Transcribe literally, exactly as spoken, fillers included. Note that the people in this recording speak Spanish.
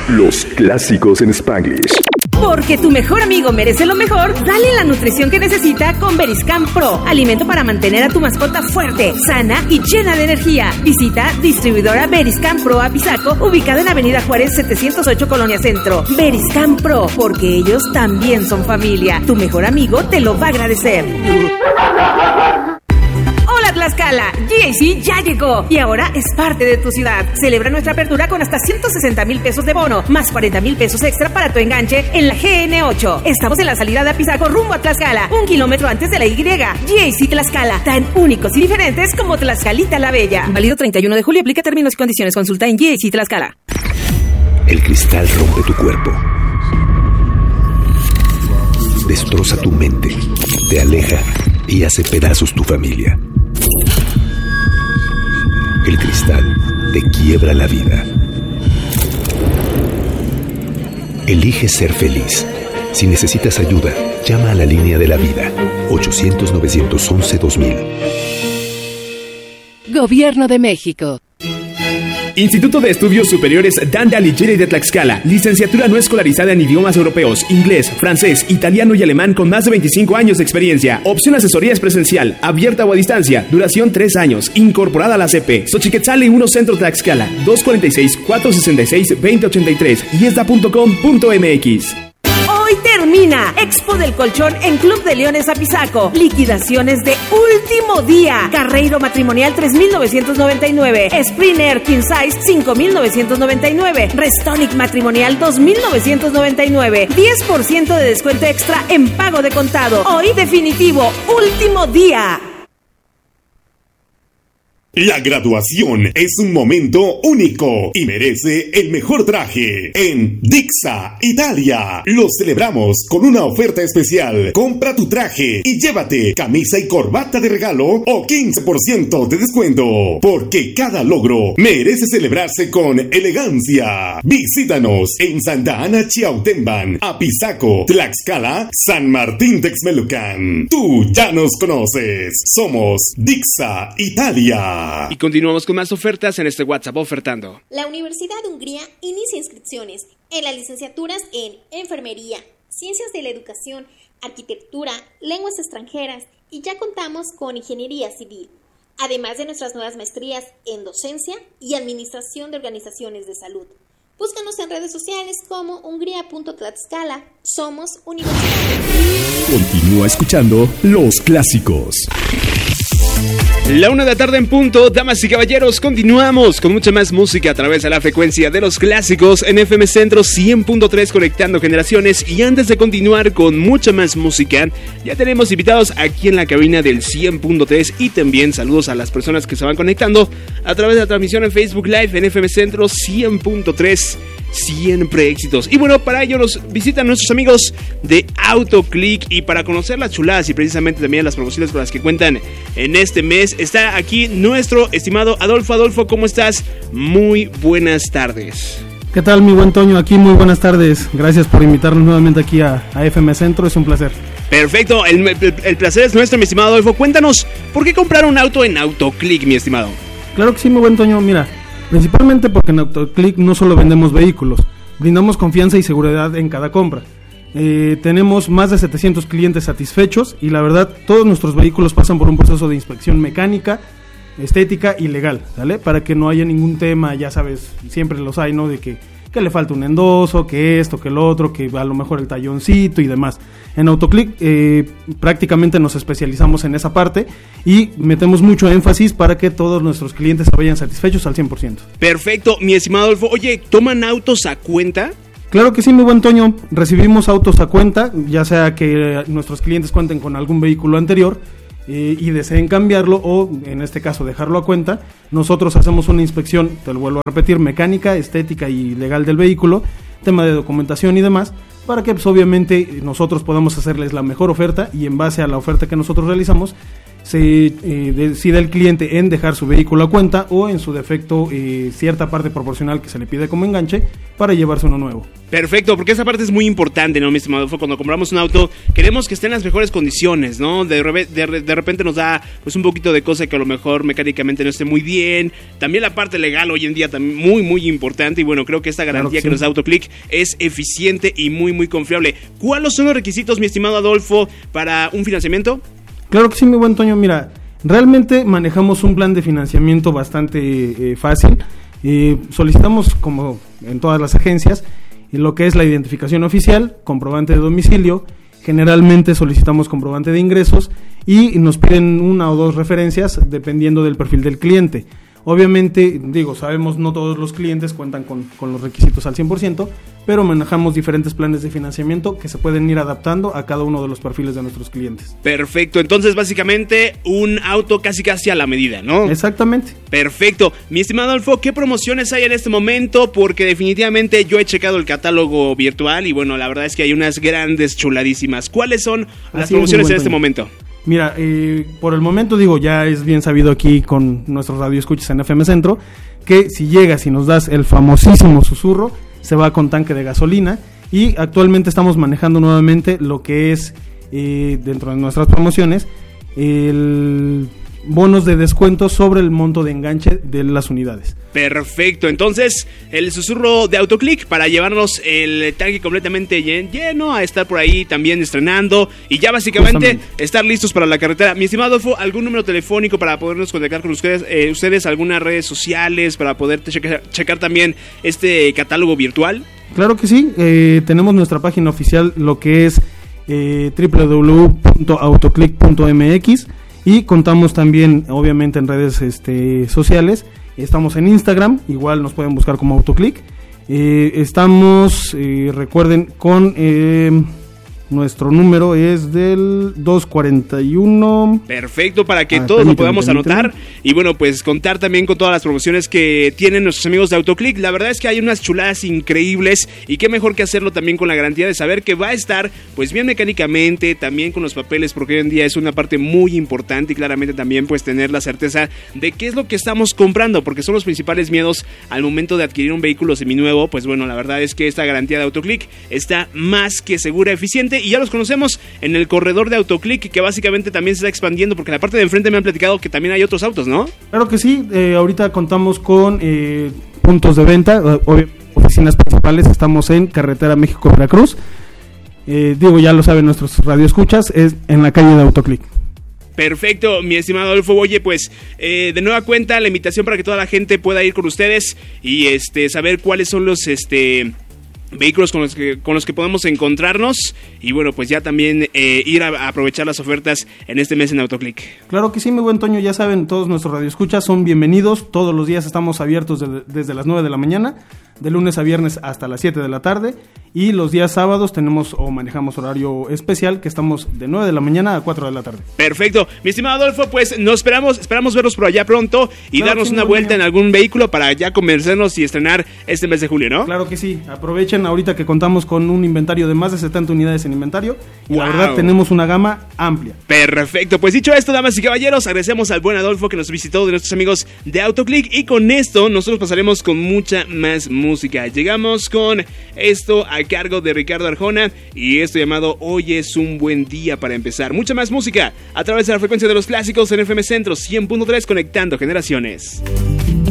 Los clásicos en Spanglish. Porque tu mejor amigo merece lo mejor, dale la nutrición que necesita con Beriscan Pro. Alimento para mantener a tu mascota fuerte, sana y llena de energía. Visita distribuidora Beriscan Pro Apizaco, ubicada en Avenida Juárez setecientos ocho, Colonia Centro. Beriscan Pro, porque ellos también son familia. Tu mejor amigo te lo va a agradecer. Hola Tlaxcala, G A C ya llegó y ahora es parte de tu ciudad. Celebra nuestra apertura con hasta ciento sesenta mil pesos de bono, más cuarenta mil pesos extra para tu enganche en la G N ocho. Estamos en la salida de Apizaco rumbo a Tlaxcala, un kilómetro antes de la Y. G A C Tlaxcala, tan únicos y diferentes como Tlaxcalita la Bella. Válido treinta y uno de julio, aplica términos y condiciones. Consulta en G A C Tlaxcala. El cristal rompe tu cuerpo, destroza tu mente, te aleja y hace pedazos tu familia. El cristal te quiebra la vida. Elige ser feliz. Si necesitas ayuda, llama a la línea de la vida. ochocientos, novecientos once, dos mil. Gobierno de México. Instituto de Estudios Superiores Dante Alighieri de Tlaxcala. Licenciatura no escolarizada en idiomas europeos, inglés, francés, italiano y alemán con más de veinticinco años de experiencia. Opción asesorías presencial, abierta o a distancia. Duración tres años. Incorporada a la C P. Xochiquetzali uno Centro Tlaxcala. dos cuatro seis, cuatro seis seis, dos cero ocho tres. yesda punto com punto m x. Hoy termina Expo del Colchón en Club de Leones Apizaco. Liquidaciones de último día. Carreiro matrimonial tres mil novecientos noventa y nueve. Sprinter King Size cinco mil novecientos noventa y nueve. Restonic matrimonial dos mil novecientos noventa y nueve. diez por ciento de descuento extra en pago de contado. Hoy definitivo, último día. La graduación es un momento único y merece el mejor traje. En Dixa, Italia, lo celebramos con una oferta especial. Compra tu traje y llévate camisa y corbata de regalo o quince por ciento de descuento. Porque cada logro merece celebrarse con elegancia. Visítanos en Santa Ana Chiautempan, Apizaco, Tlaxcala, San Martín Texmelucan. Tú ya nos conoces. Somos Dixa, Italia. Y continuamos con más ofertas en este WhatsApp ofertando. La Universidad de Hungría inicia inscripciones en las licenciaturas en Enfermería, Ciencias de la Educación, Arquitectura, Lenguas extranjeras y ya contamos con Ingeniería Civil, además de nuestras nuevas maestrías en Docencia y Administración de Organizaciones de Salud. Búscanos en redes sociales como hungría punto tlaxcala. Somos universitarios. Continúa escuchando Los Clásicos. La una de la tarde en punto, damas y caballeros, continuamos con mucha más música a través de la frecuencia de Los Clásicos en F M Centro cien punto tres, conectando generaciones. Y antes de continuar con mucha más música, ya tenemos invitados aquí en la cabina del cien punto tres y también saludos a las personas que se van conectando a través de la transmisión en Facebook Live en F M Centro cien punto tres. Siempre éxitos. Y bueno, para ello nos visitan nuestros amigos de AutoClick, y para conocer las chuladas y precisamente también las promociones con las que cuentan en este mes, está aquí nuestro estimado Adolfo. Adolfo, ¿cómo estás? Muy buenas tardes. ¿Qué tal, mi buen Toño? Aquí muy buenas tardes. Gracias por invitarnos nuevamente aquí a, a F M Centro, es un placer. Perfecto, el, el, el placer es nuestro, mi estimado Adolfo. Cuéntanos, ¿por qué comprar un auto en AutoClick, mi estimado? Claro que sí, mi buen Toño. Mira, principalmente porque en AutoClick no solo vendemos vehículos, brindamos confianza y seguridad en cada compra. Eh, tenemos más de setecientos clientes satisfechos y la verdad todos nuestros vehículos pasan por un proceso de inspección mecánica, estética y legal, ¿vale? Para que no haya ningún tema, ya sabes, siempre los hay, ¿no? De que, que le falta un endoso, que esto, que lo otro, que a lo mejor el talloncito y demás. En AutoClick eh, prácticamente nos especializamos en esa parte y metemos mucho énfasis para que todos nuestros clientes se vayan satisfechos al cien por ciento. Perfecto, mi estimado Adolfo. Oye, ¿toman autos a cuenta? Claro que sí, mi buen Toño. Recibimos autos a cuenta, ya sea que nuestros clientes cuenten con algún vehículo anterior eh, y deseen cambiarlo o, en este caso, dejarlo a cuenta. Nosotros hacemos una inspección, te lo vuelvo a repetir, mecánica, estética y legal del vehículo, tema de documentación y demás, para que pues, obviamente nosotros podamos hacerles la mejor oferta y en base a la oferta que nosotros realizamos se eh, decide el cliente en dejar su vehículo a cuenta o en su defecto eh, cierta parte proporcional que se le pide como enganche para llevarse uno nuevo. Perfecto, porque esa parte es muy importante, ¿no, mi estimado Adolfo? Cuando compramos un auto, queremos que esté en las mejores condiciones, ¿no? De, re- de, de repente nos da pues un poquito de cosa que a lo mejor mecánicamente no esté muy bien. También la parte legal hoy en día también muy, muy importante. Y bueno, creo que esta garantía claro que, que sí. nos da AutoClick es eficiente y muy, muy confiable. ¿Cuáles son los requisitos, mi estimado Adolfo, para un financiamiento? Claro que sí, mi buen Toño. Mira, realmente manejamos un plan de financiamiento bastante eh, fácil. Eh, solicitamos, como en todas las agencias, lo que es la identificación oficial, comprobante de domicilio, generalmente solicitamos comprobante de ingresos y nos piden una o dos referencias dependiendo del perfil del cliente. Obviamente, digo, sabemos no todos los clientes cuentan con, con los requisitos al cien por ciento, pero manejamos diferentes planes de financiamiento que se pueden ir adaptando a cada uno de los perfiles de nuestros clientes. Perfecto, entonces básicamente un auto casi casi a la medida, ¿no? Exactamente. Perfecto. Mi estimado Adolfo, ¿qué promociones hay en este momento? Porque definitivamente yo he checado el catálogo virtual y bueno, la verdad es que hay unas grandes chuladísimas. ¿Cuáles son las Así promociones es, en este momento? Mira, eh, por el momento digo, ya es bien sabido aquí con nuestros radioescuchas en F M Centro, que si llegas y nos das el famosísimo susurro, se va con tanque de gasolina y actualmente estamos manejando nuevamente lo que es, eh, dentro de nuestras promociones, el bonos de descuento sobre el monto de enganche de las unidades. Perfecto, entonces el susurro de AutoClick para llevarnos el tanque completamente lleno, a estar por ahí también estrenando y ya básicamente Justamente. estar listos para la carretera. Mi estimado Adolfo, ¿algún número telefónico para podernos contactar con ustedes? Eh, ¿Ustedes algunas redes sociales para poder checar, checar también este catálogo virtual? Claro que sí, eh, tenemos nuestra página oficial, lo que es eh, doble u doble u doble u punto autoclick punto m x. Y contamos también, obviamente, en redes este, sociales. Estamos en Instagram, igual nos pueden buscar como AutoClick. Eh, estamos, eh, recuerden, con eh, nuestro número es del dos cuarenta y uno. Perfecto, para que ah, todos lo podamos permíteme. anotar. Y bueno, pues contar también con todas las promociones que tienen nuestros amigos de AutoClick. La verdad es que hay unas chuladas increíbles y qué mejor que hacerlo también con la garantía de saber que va a estar pues bien mecánicamente, también con los papeles, porque hoy en día es una parte muy importante y claramente también pues tener la certeza de qué es lo que estamos comprando, porque son los principales miedos al momento de adquirir un vehículo seminuevo. Pues bueno, la verdad es que esta garantía de AutoClick está más que segura, eficiente y ya los conocemos en el corredor de AutoClick, que básicamente también se está expandiendo, porque en la parte de enfrente me han platicado que también hay otros autos, ¿no? Claro que sí, eh, ahorita contamos con eh, puntos de venta, eh, oficinas principales, estamos en Carretera México-Veracruz, eh, digo, ya lo saben nuestros radioescuchas, es en la calle de AutoClick. Perfecto, mi estimado Adolfo. Oye, pues eh, de nueva cuenta la invitación para que toda la gente pueda ir con ustedes y este saber cuáles son los este vehículos con los que con los que podemos encontrarnos y bueno, pues ya también eh, ir a, a aprovechar las ofertas en este mes en AutoClick. Claro que sí, mi buen Toño, ya saben, todos nuestros radioescuchas son bienvenidos, todos los días estamos abiertos de, desde las nueve de la mañana, de lunes a viernes hasta las siete de la tarde y los días sábados tenemos o manejamos horario especial que estamos de nueve de la mañana a cuatro de la tarde. Perfecto, mi estimado Adolfo, pues nos esperamos, esperamos verlos por allá pronto y claro darnos sí, una vuelta en algún vehículo para ya convencernos y estrenar este mes de julio, ¿no? Claro que sí, aprovechen ahorita que contamos con un inventario de más de setenta unidades en inventario y wow. La verdad tenemos una gama amplia. Perfecto, pues dicho esto, damas y caballeros, agradecemos al buen Adolfo que nos visitó, de nuestros amigos de AutoClick, y con esto nosotros pasaremos con mucha más música. Llegamos con esto a cargo de Ricardo Arjona y esto llamado Hoy es un buen día para empezar. Mucha más música a través de la frecuencia de los clásicos en F M Centro cien punto tres, conectando generaciones.